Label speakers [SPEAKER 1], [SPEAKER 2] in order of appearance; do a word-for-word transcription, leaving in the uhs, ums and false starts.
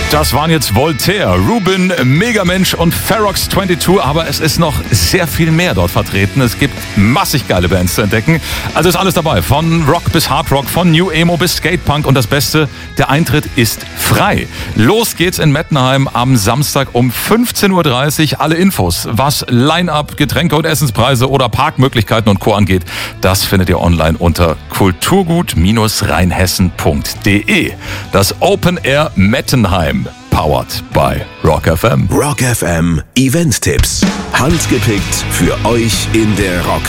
[SPEAKER 1] Das waren jetzt Voltaire, Rubin, Megamensch und Ferox zweiundzwanzig, aber es ist noch sehr viel mehr dort vertreten. Es gibt massig geile Bands zu entdecken. Also ist alles dabei, von Rock bis Hardrock, von New Emo bis Skatepunk und das Beste, der Eintritt ist frei. Los geht's in Mettenheim am Samstag um fünfzehn Uhr dreißig. Alle Infos, was Line-Up, Getränke und Essenspreise oder Parkmöglichkeiten und Co. angeht, das findet ihr online unter kulturgut rheinhessen punkt de. Das Open Air Mettenheim. Powered by Rock F M.
[SPEAKER 2] Rock F M Event-Tipps. Handgepickt für euch in der Rock